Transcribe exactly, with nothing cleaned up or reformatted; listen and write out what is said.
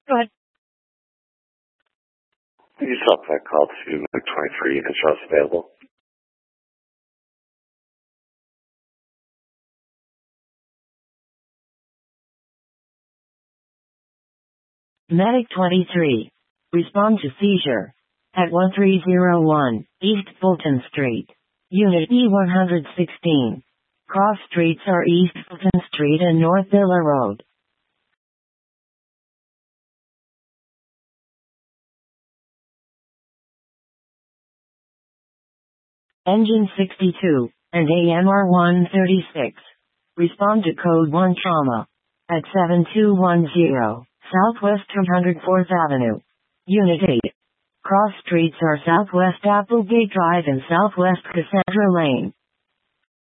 Go ahead. Can you stop that call to Medic twenty-three and show us available? Medic twenty-three. Respond to seizure. At one three zero one East Fulton Street. Unit E one sixteen. Cross streets are East Fulton Street and North Villa Road. Engine sixty-two, and A M R one thirty-six. Respond to Code one Trauma. At seven two one zero, Southwest two hundred fourth Avenue. Unit eight. Cross streets are Southwest Applegate Drive and Southwest Cassandra Lane.